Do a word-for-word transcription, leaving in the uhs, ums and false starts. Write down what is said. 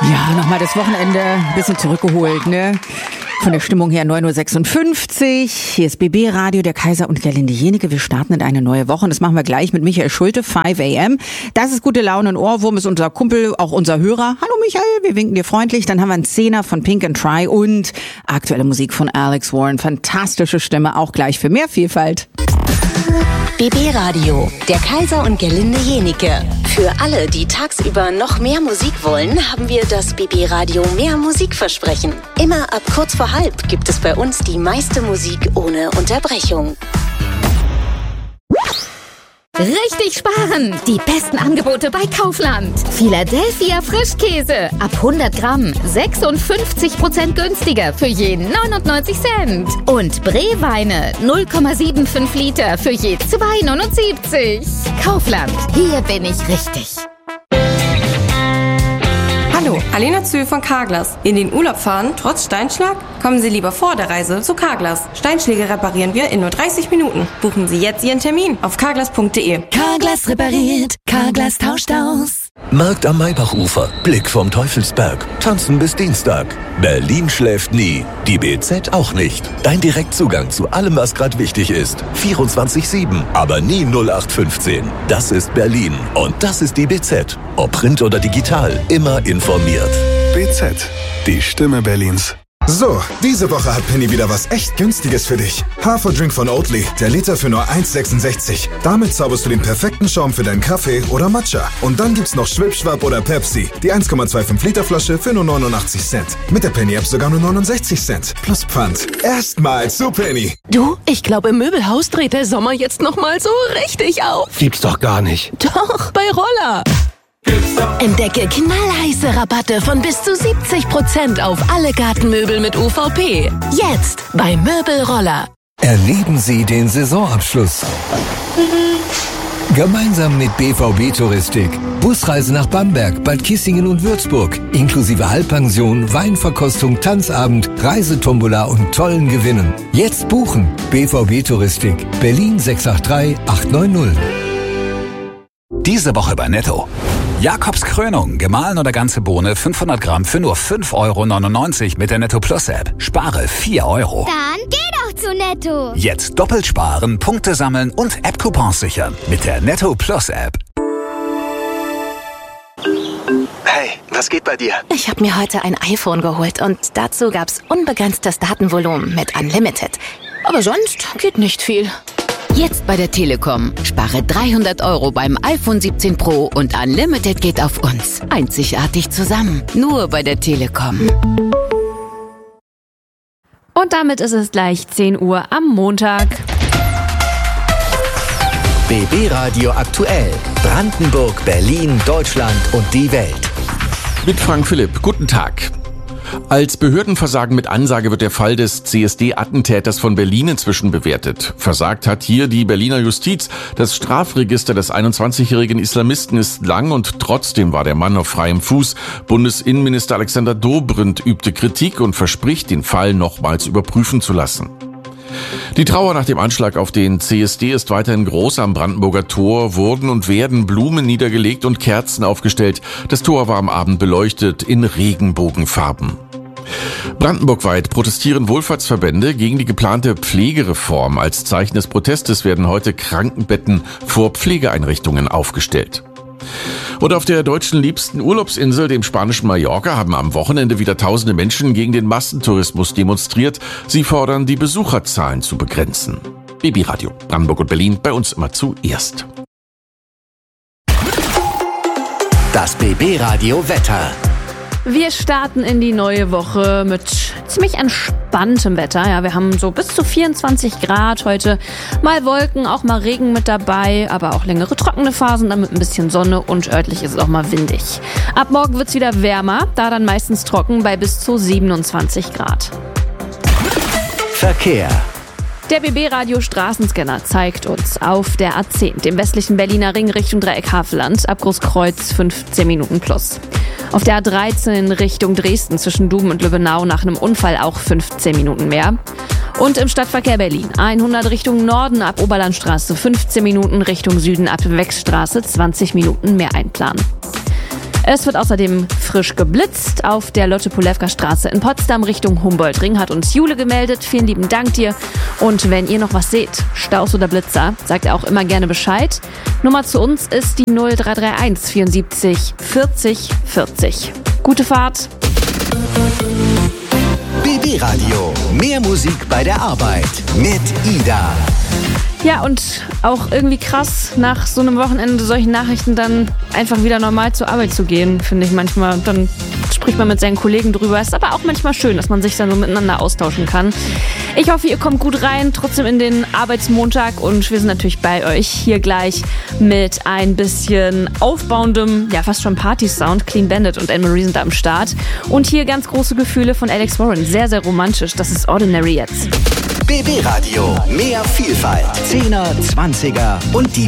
Ja, nochmal das Wochenende ein bisschen zurückgeholt, ne? Von der Stimmung her neun Uhr sechsundfünfzig. Hier ist B B Radio, der Kaiser und Gerlinde Jenike. Wir starten in eine neue Woche und das machen wir gleich mit Michael Schulte, fünf a m. Das ist gute Laune und Ohrwurm, ist unser Kumpel, auch unser Hörer. Hallo Michael, wir winken dir freundlich. Dann haben wir einen Zehner von Pink and Try und aktuelle Musik von Alex Warren. Fantastische Stimme, auch gleich für mehr Vielfalt. B B Radio, der Kaiser und Gerlinde Jenike. Für alle, die tagsüber noch mehr Musik wollen, haben wir das B B Radio Mehr Musikversprechen. Immer ab kurz vor halb gibt es bei uns die meiste Musik ohne Unterbrechung. Richtig sparen! Die besten Angebote bei Kaufland. Philadelphia Frischkäse ab hundert Gramm sechsundfünfzig Prozent günstiger für je neunundneunzig Cent. Und Bree-Weine null Komma fünfundsiebzig Liter für je zwei Komma neunundsiebzig. Kaufland, hier bin ich richtig. Hallo, Alena Zühl von Carglass. In den Urlaub fahren, trotz Steinschlag? Kommen Sie lieber vor der Reise zu Carglass. Steinschläge reparieren wir in nur dreißig Minuten. Buchen Sie jetzt Ihren Termin auf carglass punkt de. Carglass repariert, Carglass tauscht aus. Markt am Maybachufer, Blick vom Teufelsberg, tanzen bis Dienstag. Berlin schläft nie, die B Z auch nicht. Dein Direktzugang zu allem, was gerade wichtig ist. vierundzwanzig sieben, aber nie null acht fünfzehn. Das ist Berlin und das ist die B Z. Ob Print oder digital, immer informiert. B Z, die Stimme Berlins. So, diese Woche hat Penny wieder was echt Günstiges für dich. Haferdrink von Oatly, der Liter für nur eins Komma sechsundsechzig. Damit zauberst du den perfekten Schaum für deinen Kaffee oder Matcha. Und dann gibt's noch Schwipschwapp oder Pepsi, die eins Komma fünfundzwanzig Liter Flasche für nur neunundachtzig Cent. Mit der Penny-App sogar nur neunundsechzig Cent. Plus Pfand. Erstmal zu Penny. Du, ich glaube, im Möbelhaus dreht der Sommer jetzt nochmal so richtig auf. Gibt's doch gar nicht. Doch, bei Roller. Entdecke knallheiße Rabatte von bis zu siebzig Prozent auf alle Gartenmöbel mit U V P. Jetzt bei Möbelroller. Erleben Sie den Saisonabschluss. Gemeinsam mit B V B Touristik. Busreise nach Bamberg, Bad Kissingen und Würzburg. Inklusive Halbpension, Weinverkostung, Tanzabend, Reisetombola und tollen Gewinnen. Jetzt buchen. B V B Touristik. Berlin sechs acht drei acht neun null. Diese Woche bei Netto. Jakobs Krönung, gemahlen oder ganze Bohne, fünfhundert Gramm für nur fünf Euro neunundneunzig mit der Netto Plus App. Spare vier Euro. Dann geh doch zu Netto. Jetzt doppelt sparen, Punkte sammeln und App-Coupons sichern mit der Netto Plus App. Hey, was geht bei dir? Ich habe mir heute ein iPhone geholt und dazu gab's unbegrenztes Datenvolumen mit Unlimited. Aber sonst geht nicht viel. Jetzt bei der Telekom. Spare dreihundert Euro beim iPhone siebzehn Pro und Unlimited geht auf uns. Einzigartig zusammen. Nur bei der Telekom. Und damit ist es gleich zehn Uhr am Montag. B B Radio aktuell. Brandenburg, Berlin, Deutschland und die Welt. Mit Frank Philipp. Guten Tag. Als Behördenversagen mit Ansage wird der Fall des C S D-Attentäters von Berlin inzwischen bewertet. Versagt hat hier die Berliner Justiz. Das Strafregister des einundzwanzigjährigen Islamisten ist lang und trotzdem war der Mann auf freiem Fuß. Bundesinnenminister Alexander Dobrindt übte Kritik und verspricht, den Fall nochmals überprüfen zu lassen. Die Trauer nach dem Anschlag auf den C S D ist weiterhin groß. Am Brandenburger Tor wurden und werden Blumen niedergelegt und Kerzen aufgestellt. Das Tor war am Abend beleuchtet in Regenbogenfarben. Brandenburgweit protestieren Wohlfahrtsverbände gegen die geplante Pflegereform. Als Zeichen des Protestes werden heute Krankenbetten vor Pflegeeinrichtungen aufgestellt. Und auf der deutschen liebsten Urlaubsinsel, dem spanischen Mallorca, haben am Wochenende wieder tausende Menschen gegen den Massentourismus demonstriert. Sie fordern, die Besucherzahlen zu begrenzen. B B Radio, Brandenburg und Berlin, bei uns immer zuerst. Das B B Radio Wetter. Wir starten in die neue Woche mit ziemlich entspanntem Wetter. Ja, wir haben so bis zu vierundzwanzig Grad heute. Mal Wolken, auch mal Regen mit dabei, aber auch längere trockene Phasen, dann mit ein bisschen Sonne und örtlich ist es auch mal windig. Ab morgen wird's wieder wärmer, da dann meistens trocken bei bis zu siebenundzwanzig Grad. Verkehr. Der B B-Radio Straßenscanner zeigt uns auf der A zehn, dem westlichen Berliner Ring Richtung Dreieck Havelland, ab Großkreuz fünfzehn Minuten plus. Auf der A dreizehn Richtung Dresden zwischen Duben und Lübbenau nach einem Unfall auch fünfzehn Minuten mehr. Und im Stadtverkehr Berlin hundert Richtung Norden ab Oberlandstraße fünfzehn Minuten, Richtung Süden ab Wechstraße zwanzig Minuten mehr einplanen. Es wird außerdem frisch geblitzt auf der Lotte-Polewka-Straße in Potsdam Richtung Humboldt-Ring, hat uns Jule gemeldet. Vielen lieben Dank dir. Und wenn ihr noch was seht, Staus oder Blitzer, sagt auch immer gerne Bescheid. Nummer zu uns ist die null drei drei eins vierundsiebzig vierzig vierzig. Gute Fahrt. B B Radio. Mehr Musik bei der Arbeit mit Ida. Ja, und auch irgendwie krass, nach so einem Wochenende solchen Nachrichten dann einfach wieder normal zur Arbeit zu gehen, finde ich manchmal. Dann spricht man mit seinen Kollegen drüber. Ist aber auch manchmal schön, dass man sich dann so miteinander austauschen kann. Ich hoffe, ihr kommt gut rein, trotzdem in den Arbeitsmontag. Und wir sind natürlich bei euch hier gleich mit ein bisschen aufbauendem, ja fast schon Party-Sound. Clean Bandit und Anne-Marie sind da am Start. Und hier ganz große Gefühle von Alex Warren. Sehr, sehr romantisch. Das ist Ordinary jetzt. B B Radio. Mehr Vielfalt. Zehner, Zwanziger und die